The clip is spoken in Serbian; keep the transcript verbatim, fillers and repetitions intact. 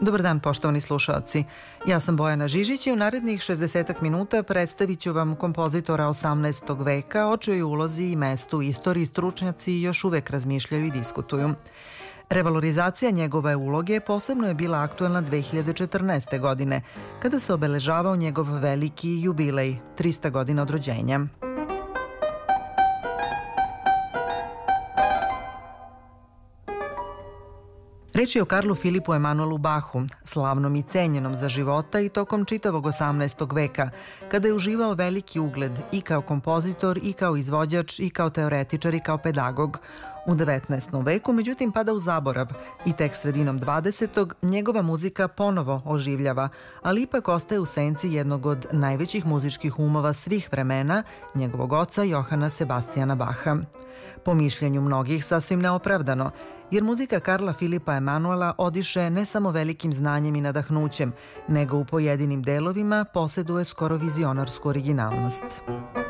Dobar dan, poštovani slušaoci. Ja sam Bojana Žižić i u narednih šezdesetak minuta predstavit ću vam kompozitora osamnaestog veka, o čojoj ulozi i mestu u istoriji stručnjaci još uvek razmišljaju i diskutuju. Revalorizacija njegove uloge posebno je bila aktuelna dve hiljade četrnaeste. godine, kada se obeležavao njegov veliki jubilej, trista godina od rođenja. Reč je o Karlu Filipu Emanuelu Bachu, slavnom i cenjenom za života i tokom čitavog osamnaestog veka, kada je uživao veliki ugled i kao kompozitor, i kao izvođač, i kao teoretičar, i kao pedagog. U devetnaestom veku, međutim, pada u zaborav i tek sredinom dvadesetog njegova muzika ponovo oživljava, ali ipak ostaje u senci jednog od najvećih muzičkih umova svih vremena, njegovog oca Johana Sebastijana Baha. Po mišljenju mnogih sasvim neopravdano, jer muzika Karla Filipa Emanuela odiše ne samo velikim znanjem i nadahnućem, nego u pojedinim delovima poseduje skoro vizionarsku originalnost.